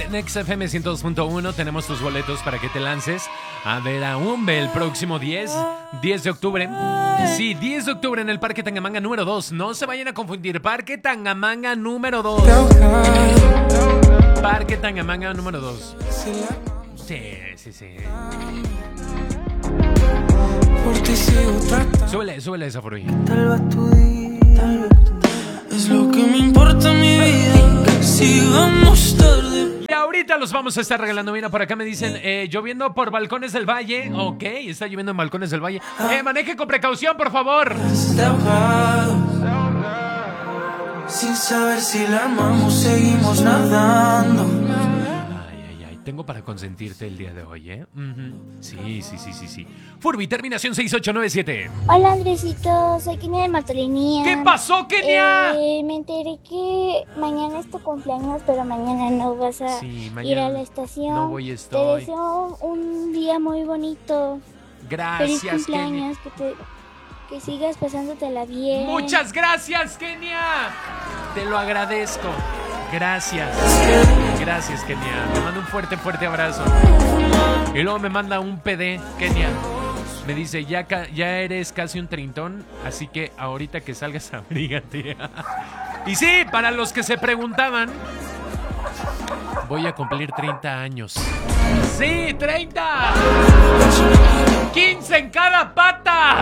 en XFM 102.1 tenemos tus boletos para que te lances a ver a Umbe el próximo 10 de octubre. Sí, 10 de octubre en el Parque Tangamanga número 2. No se vayan a confundir, Parque Tangamanga número 2. Parque Tangamanga número 2. Sí. Súbele esa por ahí. Es lo que me importa mi vida. Si vamos tarde. Y ahorita los vamos a estar regalando. Mira, por acá me dicen, lloviendo por Balcones del Valle. Ok, está lloviendo en Balcones del Valle. Maneje con precaución, por favor. Sin saber si la armamos, seguimos nadando. Tengo para consentirte el día de hoy, ¿eh? Sí. Furby, terminación 6897. Hola, Andresito, soy Kenia de Matolinía. ¿Qué pasó, Kenia? Me enteré que mañana es tu cumpleaños, pero mañana no vas a ir a la estación. No voy a estar. Te deseo un día muy bonito. Gracias, feliz cumpleaños, Kenia. Que sigas pasándotela bien. Muchas gracias, Kenia. Te lo agradezco. Gracias, Kenia. Te mando un fuerte abrazo. Y luego me manda un PD, Kenia. Me dice, ya eres casi un treintón, así que ahorita que salgas, abrígate. Y sí, para los que se preguntaban, voy a cumplir 30 años. ¡Sí, 30! ¡15 en cada pata!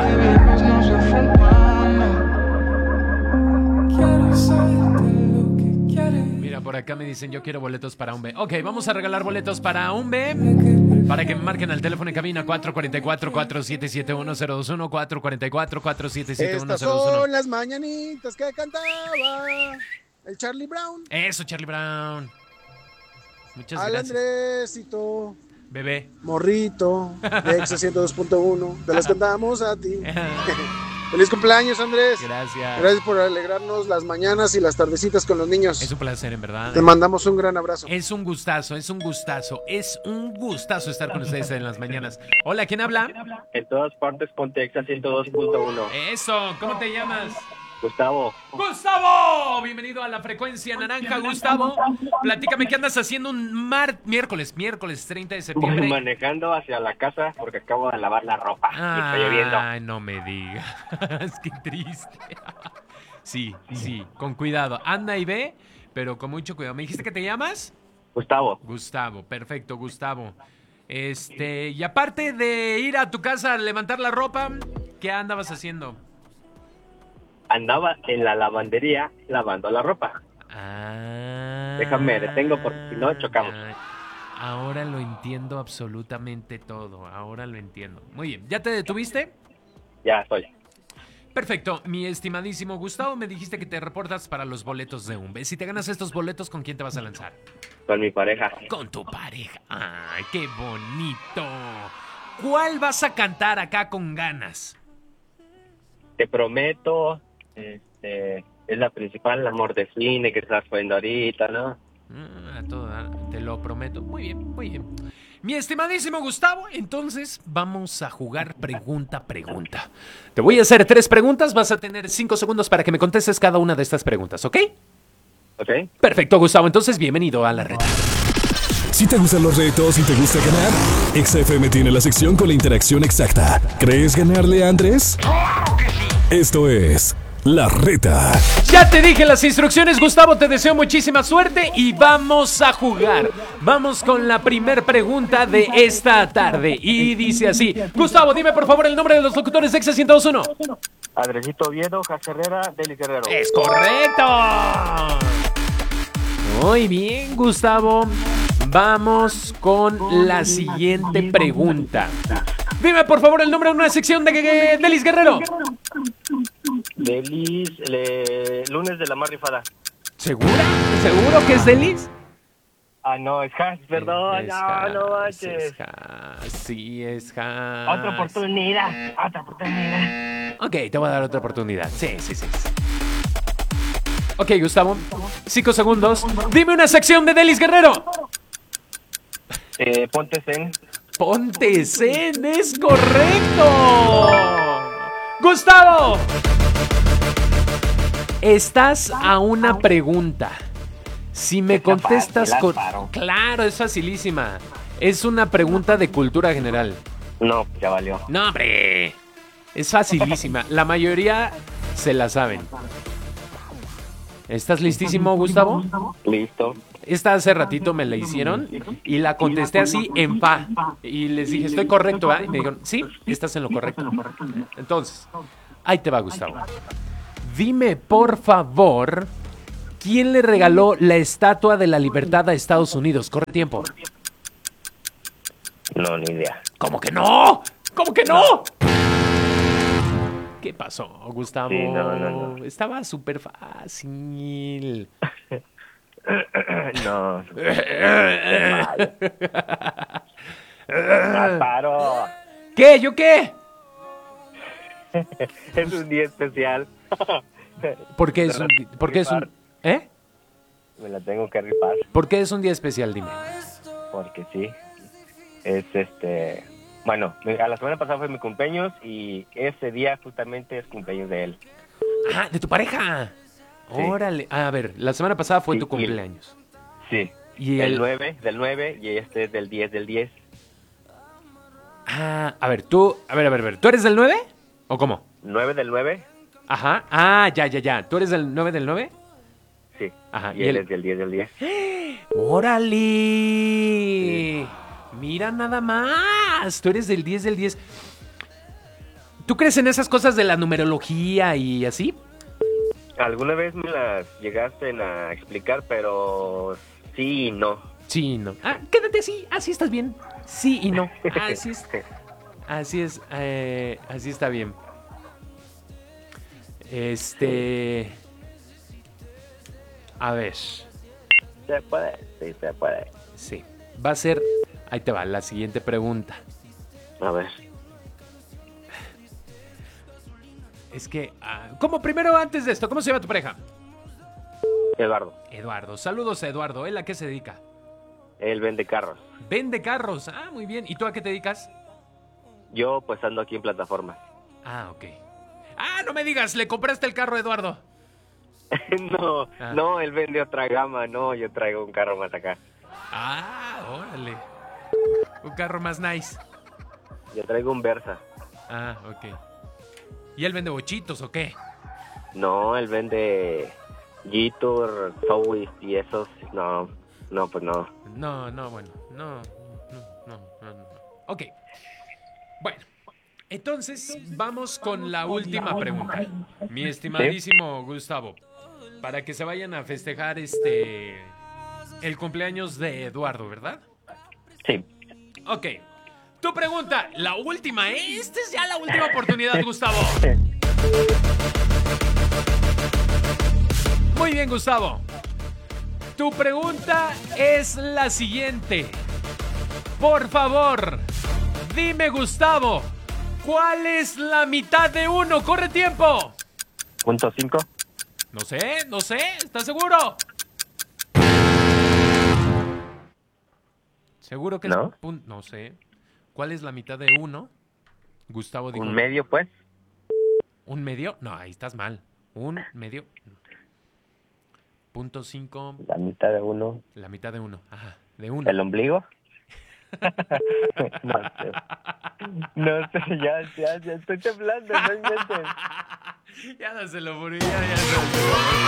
Por acá me dicen, yo quiero boletos para Umbe. Ok, vamos a regalar boletos para Umbe. Para que me marquen al teléfono en cabina 444-4771-021, 444-4771-021. Estas son las mañanitas que cantaba el Charlie Brown. Eso, Charlie Brown. Muchas gracias. Andresito. Bebé. Morrito. De Exa 102.1. Te las cantamos a ti. Feliz cumpleaños, Andrés. Gracias por alegrarnos las mañanas y las tardecitas con los niños. Es un placer, en verdad. Te mandamos un gran abrazo. Es un gustazo estar con ustedes en las mañanas. Hola, ¿quién habla? En todas partes, ponte Exa 102.1. Eso, ¿cómo te llamas? Gustavo, bienvenido a la frecuencia naranja, Gustavo. Platícame, ¿qué andas haciendo un miércoles 30 de septiembre? Voy manejando hacia la casa porque acabo de lavar la ropa y está lloviendo. Ay, no me digas, qué triste. Sí, con cuidado. Anda y ve, pero con mucho cuidado. ¿Me dijiste que te llamas? Gustavo, perfecto, Gustavo. Y aparte de ir a tu casa a levantar la ropa, ¿qué andabas haciendo? andaba en la lavandería lavando la ropa. Déjame, detengo porque si no chocamos. Ahora lo entiendo absolutamente todo. Ahora lo entiendo. Muy bien, ¿ya te detuviste? Ya estoy. Perfecto, mi estimadísimo Gustavo, me dijiste que te reportas para los boletos de Umbe. Si te ganas estos boletos, ¿con quién te vas a lanzar? Con mi pareja. Con tu pareja. ¡Ay, qué bonito! ¿Cuál vas a cantar acá con ganas? Te prometo, es la principal, el amor de cine que estás poniendo ahorita, ¿no? Te lo prometo. Muy bien, muy bien. Mi estimadísimo Gustavo, entonces vamos a jugar pregunta. Te voy a hacer 3 preguntas, vas a tener 5 segundos para que me contestes cada una de estas preguntas, ¿ok? Ok. Perfecto, Gustavo, entonces bienvenido a la reta. Si te gustan los retos y te gusta ganar, XFM tiene la sección con la interacción exacta. ¿Crees ganarle a Andrés? ¡Claro que sí! Esto es La Reta. Ya te dije las instrucciones, Gustavo, te deseo muchísima suerte y vamos a jugar. Vamos con la primer pregunta de esta tarde y dice así. Gustavo, dime por favor el nombre de los locutores de Exa 102.1. Andresito Oviedo, Jas Herrera, Delis Guerrero. ¡Es correcto! Muy bien, Gustavo. Vamos con la siguiente pregunta. Dime por favor el nombre de una sección de Delis Guerrero. Delis, lunes de la más rifada. ¿Segura? ¿Seguro que es Delis? Ah, no, es Jas, perdón. No manches. Es Jas, sí, es Jas. Otra oportunidad. Ok, te voy a dar otra oportunidad. Sí. Ok, Gustavo, 5 segundos. Dime una sección de Delis Guerrero. Ponte Zen. Ponte Zen, es correcto. Gustavo, estás a una pregunta. Si me contestas con... Claro, es facilísima. Es una pregunta de cultura general. No, ya valió. No, hombre. Es facilísima. La mayoría se la saben. ¿Estás listísimo, Gustavo? Listo. Esta hace ratito me la hicieron y la contesté así en pa. Y les dije, estoy correcto, ¿eh? Y me dijeron, sí, estás en lo correcto. Entonces, ahí te va, Gustavo. Dime, por favor, ¿quién le regaló la Estatua de la Libertad a Estados Unidos? Corre tiempo. No, ni idea. ¿Cómo que no? ¿Cómo que no? ¿Qué pasó, Gustavo? Sí, no. Estaba súper fácil. No. Paro. ¿Qué? ¿Yo qué? Es un día especial. ¿Por qué es un... ¿Eh? Me la tengo que rifar. ¿Por qué es un día especial? Dime. Porque sí. Es Bueno, a la semana pasada fue mi cumpleaños y ese día justamente es cumpleaños de él. Ah, ¿de tu pareja? Sí. Órale. A ver, la semana pasada fue tu cumpleaños. Sí. Y el 9 del 9 y este es del 10 del 10. Ah, a ver, tú... A ver. ¿Tú eres del 9? ¿O cómo? 9 del 9. Ajá. Ah, ya. ¿Tú eres del 9 del 9? Sí. Ajá. Y él es del 10 del 10. ¡Órale! Sí. Mira nada más. Tú eres del 10 del 10. ¿Tú crees en esas cosas de la numerología y así? Alguna vez me las llegaste a explicar, pero sí y no. Sí y no. Ah, quédate así. Así estás bien. Sí y no. Así es. Así es. Así está bien. A ver. Se puede. Sí, se puede. Sí. Va a ser... Ahí te va la siguiente pregunta. A ver. Es que... ¿Cómo? Primero, antes de esto, ¿cómo se llama tu pareja? Eduardo. Saludos a Eduardo. ¿Él a qué se dedica? Él vende carros. Vende carros. Ah, muy bien. ¿Y tú a qué te dedicas? Yo pues ando aquí en plataformas. Ah, ok. Ah, no me digas, ¿le compraste el carro a Eduardo? No, él vende otra gama. No, yo traigo un carro más acá. Ah, órale. Un carro más nice. Yo traigo un Versa. Ah, ok. ¿Y él vende bochitos o qué? No, él vende G-Tour, Zoe y esos. No, pues no. No, bueno. No. Ok. Bueno, entonces vamos con la última pregunta. Mi estimadísimo Gustavo, para que se vayan a festejar el cumpleaños de Eduardo, ¿verdad? Sí. Ok. Tu pregunta, la última. Esta es ya la última oportunidad, Gustavo. Muy bien, Gustavo. Tu pregunta es la siguiente. Por favor, dime, Gustavo, ¿cuál es la mitad de 1? ¡Corre tiempo! ¿.5? No sé. ¿Estás seguro? ¿Seguro que no? No sé. ¿Cuál es la mitad de 1? Gustavo dijo... ¿Un medio, pues? ¿Un medio? No, ahí estás mal. Un medio... .5... La mitad de 1. La mitad de 1. Ajá, de 1. ¿El ombligo? No sé, ya estoy temblando, no inventes. Ya dáselo, Muri, ya dáselo.